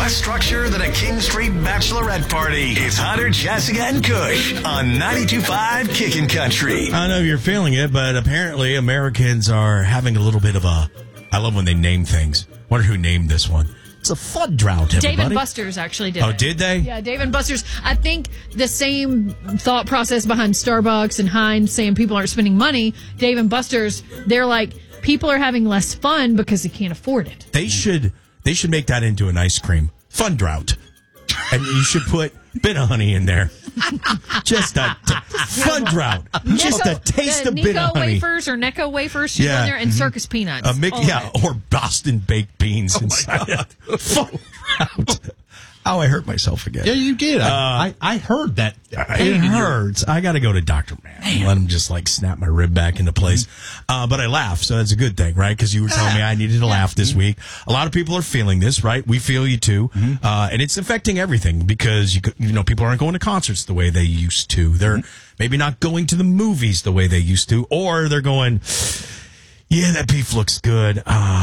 less structure than a King Street bachelorette party. It's Hunter, Jessica, and Kush on 92.5 Kickin' Country. I don't know if you're feeling it, but apparently Americans are having a little bit of a... I love when they name things. Wonder who named this one. It's a flood drought, everybody. Dave and Buster's actually did it. Oh, did they? Yeah, Dave and Buster's. I think the same thought process behind Starbucks and Heinz saying people aren't spending money. Dave and Buster's, they're like, people are having less fun because they can't afford it. They should make that into an ice cream. Fun drought. And you should put bit of honey in there. Just a fun drought. Just a taste of bit of honey. Wafers or Necco wafers should go in there, and Circus Peanuts. Or Boston baked beans inside it. Fun drought. Oh, I hurt myself again. Yeah, you did. I heard that. It hurts. I got to go to Dr. Man. Let him just snap my rib back into place. But I laughed, so that's a good thing, right? Because you were telling me I needed to laugh this week. A lot of people are feeling this, right? We feel you too. And it's affecting everything because, people aren't going to concerts the way they used to. They're maybe not going to the movies the way they used to. Or they're going, yeah, that beef looks good.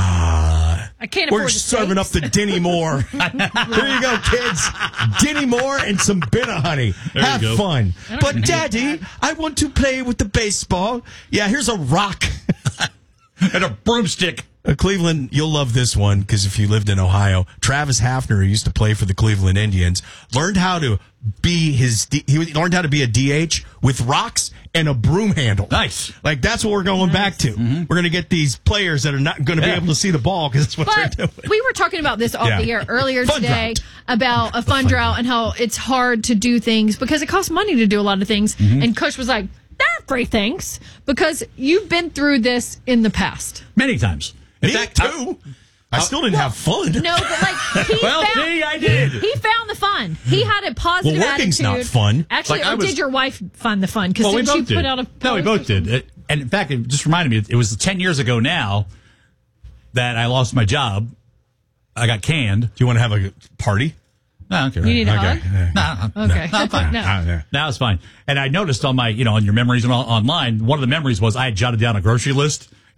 I can't afford We're serving up the Dinny Moore. There you go, kids. Dinny Moore and some bit of honey. Have fun. But, Daddy, I want to play with the baseball. Yeah, here's a rock. And a broomstick. Cleveland, you'll love this one because if you lived in Ohio, Travis Hafner, who used to play for the Cleveland Indians, learned how to be learned how to be a DH with rocks and a broom handle. Nice. That's what we're going back to. We're going to get these players that are not going to be able to see the ball because that's what they're doing. We were talking about this off the air earlier today about a fun drought and how it's hard to do things because it costs money to do a lot of things. And Kush was like, not free things because you've been through this in the past. Many times. In fact, too. I still didn't have fun. No, but I did. He found the fun. He had a positive working's attitude. Not fun. Actually, did your wife find the fun? Well, we did both you did. put out a No, we both did. And in fact, it just reminded me, it was 10 years ago now that I lost my job. I got canned. Do you want to have a party? No, I don't care. You need a hug? No. Okay. No, I'm fine. No. Now it's fine. And I noticed on my, on your memories and online, one of the memories was I had jotted down a grocery list